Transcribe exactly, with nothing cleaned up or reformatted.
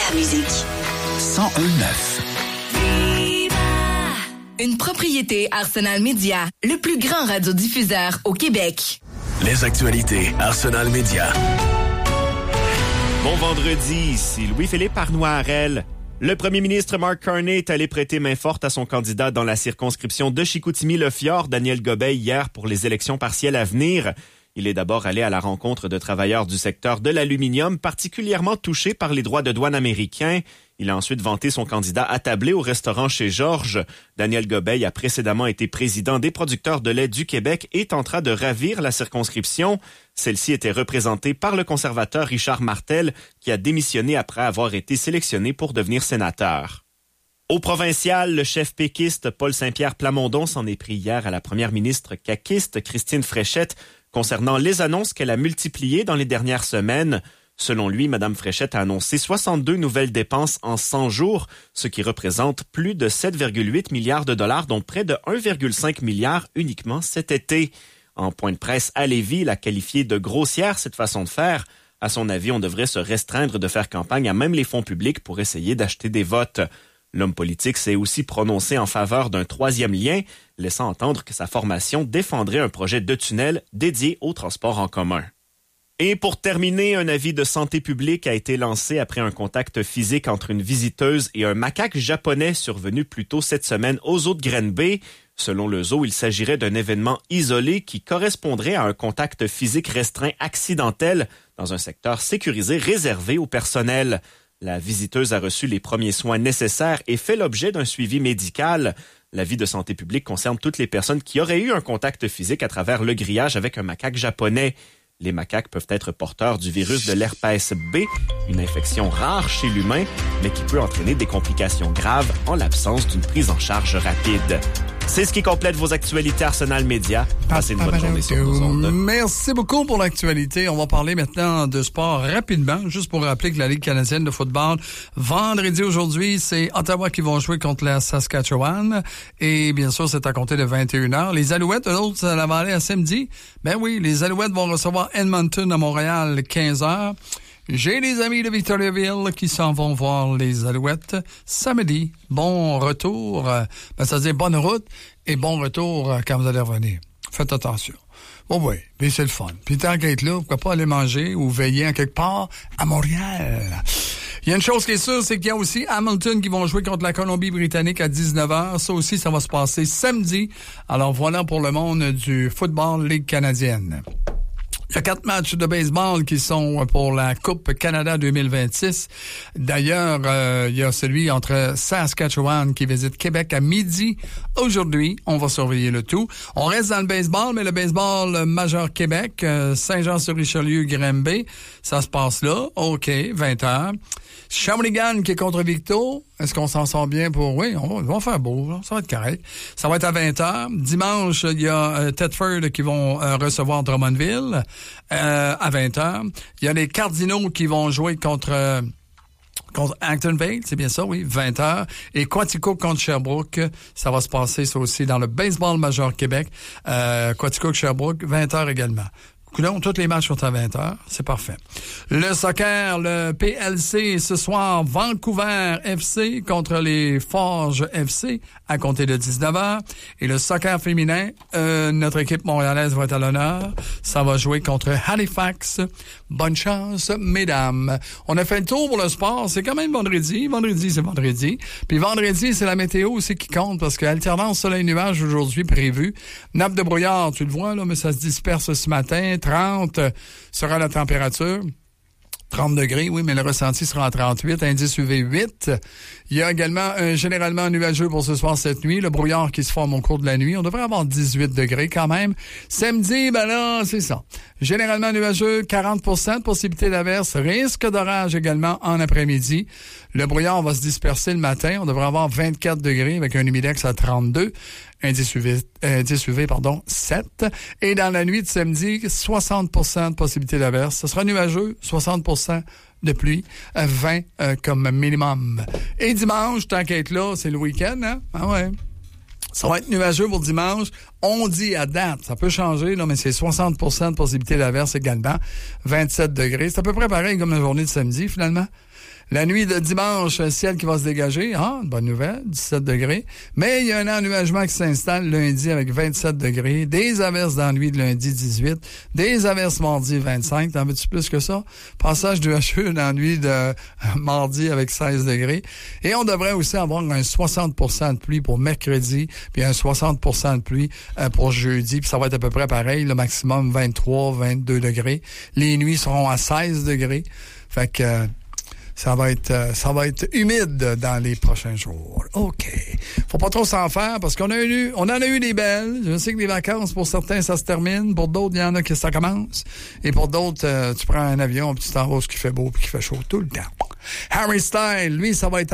la musique. cent un neuf. Une propriété Arsenal Média, le plus grand radiodiffuseur au Québec. Les actualités Arsenal Média. Bon vendredi, ici Louis-Philippe Arnoirel. Le premier ministre Mark Carney est allé prêter main forte à son candidat dans la circonscription de Chicoutimi-Le-Fjord, Daniel Gobeil, hier pour les élections partielles à venir. Il est d'abord allé à la rencontre de travailleurs du secteur de l'aluminium, particulièrement touchés par les droits de douane américains. Il a ensuite vanté son candidat attablé au restaurant chez Georges. Daniel Gobeil a précédemment été président des producteurs de lait du Québec et tentera de ravir la circonscription. Celle-ci était représentée par le conservateur Richard Martel, qui a démissionné après avoir été sélectionné pour devenir sénateur. Au provincial, le chef péquiste Paul Saint-Pierre Plamondon s'en est pris hier à la première ministre caquiste Christine Fréchette concernant les annonces qu'elle a multipliées dans les dernières semaines. Selon lui, Mme Fréchette a annoncé soixante-deux nouvelles dépenses en cent jours, ce qui représente plus de sept virgule huit milliards de dollars, dont près de un virgule cinq milliard uniquement cet été. En point de presse à Lévis, il a qualifié de grossière cette façon de faire. À son avis, on devrait se restreindre de faire campagne à même les fonds publics pour essayer d'acheter des votes. L'homme politique s'est aussi prononcé en faveur d'un troisième lien, laissant entendre que sa formation défendrait un projet de tunnel dédié au transport en commun. Et pour terminer, un avis de santé publique a été lancé après un contact physique entre une visiteuse et un macaque japonais survenu plus tôt cette semaine aux zoos de Granby. Selon le zoo, il s'agirait d'un événement isolé qui correspondrait à un contact physique restreint accidentel dans un secteur sécurisé réservé au personnel. La visiteuse a reçu les premiers soins nécessaires et fait l'objet d'un suivi médical. L'avis de santé publique concerne toutes les personnes qui auraient eu un contact physique à travers le grillage avec un macaque japonais. Les macaques peuvent être porteurs du virus de l'herpès B, une infection rare chez l'humain, mais qui peut entraîner des complications graves en l'absence d'une prise en charge rapide. C'est ce qui complète vos actualités Arsenal Média. Passez une bonne journée sur nos ondes. Merci beaucoup pour l'actualité. On va parler maintenant de sport rapidement, juste pour rappeler que la Ligue canadienne de football, vendredi aujourd'hui, c'est Ottawa qui vont jouer contre la Saskatchewan. Et bien sûr, c'est à compter de vingt et une heures. Les Alouettes, eux autres, ça va aller à samedi. Ben oui, les Alouettes vont recevoir Edmonton à Montréal, quinze heures. J'ai des amis de Victoriaville qui s'en vont voir les Alouettes samedi. Bon retour, ben ça veut dire bonne route et bon retour quand vous allez revenir. Faites attention. Bon, oui, puis c'est le fun. Puis tant qu'à être là, pourquoi pas aller manger ou veiller en quelque part à Montréal. Il y a une chose qui est sûre, c'est qu'il y a aussi Hamilton qui vont jouer contre la Colombie-Britannique à dix-neuf heures. Ça aussi, ça va se passer samedi. Alors voilà pour le monde du football Ligue canadienne. Il y a quatre matchs de baseball qui sont pour la Coupe Canada deux mille vingt-six. D'ailleurs, euh, il y a celui entre Saskatchewan qui visite Québec à midi. Aujourd'hui, on va surveiller le tout. On reste dans le baseball, mais le baseball majeur Québec, euh, Saint-Jean-sur-Richelieu, Granby, ça se passe là. OK, vingt heures. Shawinigan qui est contre Victo. Est-ce qu'on s'en sort bien pour... Oui, on va, on va faire beau. Là. Ça va être correct. Ça va être à vingt heures. Dimanche, il y a euh, Thetford qui vont euh, recevoir Drummondville euh, à vingt heures. Il y a les Cardinaux qui vont jouer contre... Euh, contre Acton Vale, c'est bien ça, oui, vingt heures. Et Quaticook contre Sherbrooke, ça va se passer, ça aussi, dans le baseball majeur Québec. Euh, Quaticook-Sherbrooke, vingt heures également. Coudonc, tous les matchs sont à vingt heures. C'est parfait. Le soccer, le P L C, ce soir, Vancouver F C contre les Forges F C à compter de dix-neuf heures. Et le soccer féminin, euh, notre équipe montréalaise va être à l'honneur. Ça va jouer contre Halifax. Bonne chance, mesdames. On a fait le tour pour le sport. C'est quand même vendredi. Vendredi, c'est vendredi. Puis vendredi, c'est la météo aussi qui compte parce que alternance soleil-nuage aujourd'hui prévue. Nappe de brouillard, tu le vois, là, mais ça se disperse ce matin. trente sera la température. trente degrés, oui, mais le ressenti sera à trente-huit, indice U V huit. Il y a également un généralement nuageux pour ce soir, cette nuit, le brouillard qui se forme au cours de la nuit. On devrait avoir dix-huit degrés quand même. Samedi, ben là, c'est ça. Généralement nuageux, quarante pour cent de possibilité d'averse, risque d'orage également en après-midi. Le brouillard va se disperser le matin. On devrait avoir vingt-quatre degrés avec un humidex à trente-deux. Indice U V, indice U V, pardon, sept. Et dans la nuit de samedi, soixante pour cent de possibilité d'averse. Ce sera nuageux, soixante pour cent de pluie, vingt euh, comme minimum. Et dimanche, tant qu'à être là, c'est le week-end, hein? Ah ouais. Ça va être nuageux pour dimanche. On dit à date, ça peut changer, là, mais c'est soixante pour cent de possibilité d'averse également. vingt-sept degrés. C'est à peu près pareil comme la journée de samedi, finalement. La nuit de dimanche, un ciel qui va se dégager. Ah, bonne nouvelle, dix-sept degrés. Mais il y a un ennuagement qui s'installe lundi avec vingt-sept degrés. Des averses dans la nuit de lundi, dix-huit. Des averses mardi, vingt-cinq. T'en veux-tu plus que ça? Passage nuageux dans la nuit de euh, mardi avec seize degrés. Et on devrait aussi avoir un soixante pour cent de pluie pour mercredi, puis un soixante pour cent de pluie euh, pour jeudi. Puis ça va être à peu près pareil, le maximum vingt-trois, vingt-deux degrés. Les nuits seront à seize degrés. Fait que euh, ça va être euh, ça va être humide dans les prochains jours. OK. Faut pas trop s'en faire parce qu'on a eu on en a eu des belles. Je sais que les vacances pour certains ça se termine, pour d'autres il y en a que ça commence et pour d'autres euh, tu prends un avion puis tu t'en vas où il fait beau puis qu'il fait chaud tout le temps. Harry Styles, lui ça va être